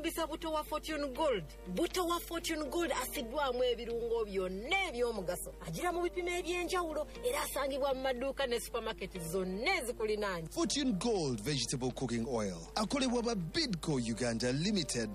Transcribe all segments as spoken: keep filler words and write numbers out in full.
Mpisa buto wa Fortune Gold. Buto wa Fortune Gold asidwamu ebirungo byonna eby'omugaso. Agira mu bipimo eby'enjawulo era asangibwa mu maduuka ne supermarket zonna ezikulinaanye. Fortune Gold Vegetable Cooking Oil. Akolebwa ba Bidco Uganda Limited.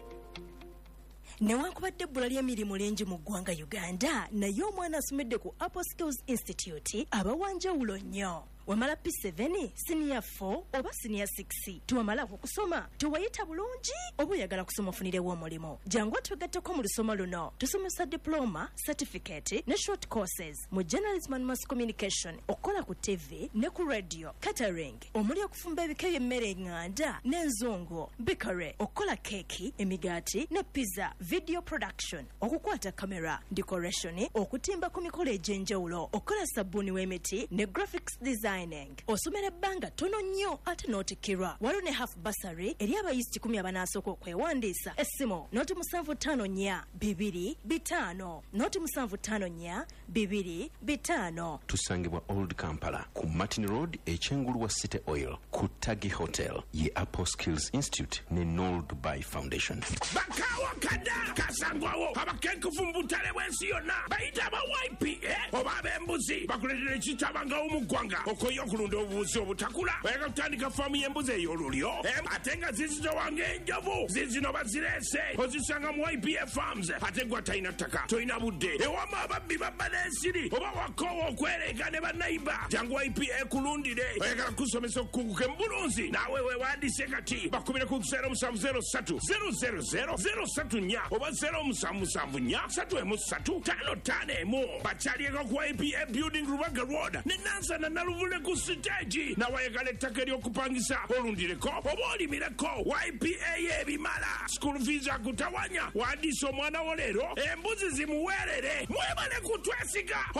Newankubadde ebbula ly'emirimu lingi mu ggwanga Uganda, naye omwana asomedde ku Apple Skills Institute abawanjawulo nnyo. Wamala P seven, Senior four oba Senior six. Tuwamala okusoma, tuwayita bulungi oba oyagala kusoma ofunirewo omulimo. Jangu tugatteko mu lusoma luno. Tusomesa diploma, certificate ne short courses mu journalism and mass communication, okola ku T V ne ku radio, catering, omuli okufumba ebika by'emmere enganda n'enzongo, bakery, okola keki, emigaati ne pizza, video production, okukwata kamera, decoration, okutimba ku mikolo egy'enjawulo, okola sabbuuni w'emiti ne graphics design. Osomera ebbanga tono nnyo ate n'otikkirwa. Waliwo ne half bursary eri abayizi kikumi abanasooka okwewandiisa. Essimu noti musanvu ttaano nnya bibiri bitaano noti musanvu ttaano nnya bibiri bitaano. Tusangibwa Old Kampala ku Martin Road ekyengulu wa City Oil ku Tagi Hotel ye Apple Skills Institute ne Noel Dubai Foundation. Bakawa kada kasangwawo abakenkufu mbutale bwensi yonna bayita ba Y P A oba ab'embuzi bakuletera ekitabanga omugwanga okoyo okulunda obubuzi obutakula oyagala kutandika faamu y'embuzi ey'olulyo ate nga zizito wange enjovu zizino bazirese ozisanga mu Y P A Farms ate gwa talina ttaka tolina budde ewama ababbi babba n'ensiri oba wakoowa okwereka ne bannayiba jangu Y P A kulundire oyagala kusomesa okukunguka embulunzi naawe weewandiise kati bakubire ku zero musanvu zero ssatu zero zero zero zero ssatu nnya oba zero musanvu musanvu nnya ssatu emu ssatu ttaano ttaano emu bakyalieko ku Y P A Building Rubaga Road ne Nansana naluvule ku siteegi nawayagala ettaka ery'okupangisa olundireko oba olimireko Y P A y'ebimala school fees akutawanya wandiisa omwana wo leero embuzi zimuweerere mwebale kutwesiga